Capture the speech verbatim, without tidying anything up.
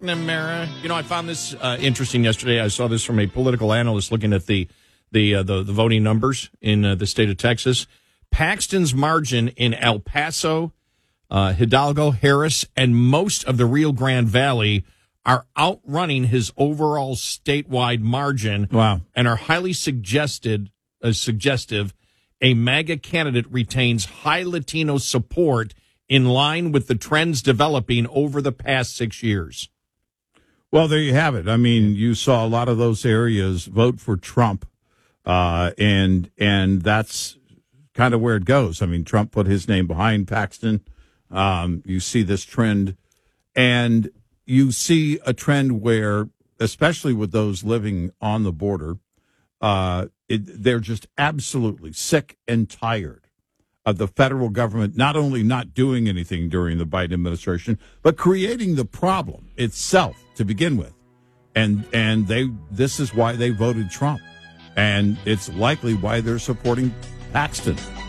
McNamara. You know, I found this uh, interesting yesterday. I saw this from a political analyst looking at the the uh, the, the voting numbers in uh, the state of Texas. Paxton's margin in El Paso, uh, Hidalgo, Harris, and most of the Rio Grande Valley are outrunning his overall statewide margin. Wow. And are highly suggested, uh, suggestive a MAGA candidate retains high Latino support in line with the trends developing over the past six years. Well, there you have it. I mean, you saw a lot of those areas vote for Trump, uh, and and that's kind of where it goes. I mean, Trump put his name behind Paxton. Um, you see this trend, and you see a trend where, especially with those living on the border, uh, it, they're just absolutely sick and tired of the federal government not only not doing anything during the Biden administration, but creating the problem itself to begin with. And and they this is why they voted Trump. And it's likely why they're supporting Paxton.